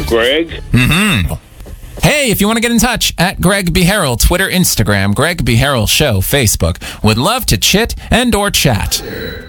Greg? Mm-hmm. Hey, if you want to get in touch, at Greg B. Harrell, Twitter, Instagram, Greg B. Harrell Show, Facebook. Would love to chit and or chat.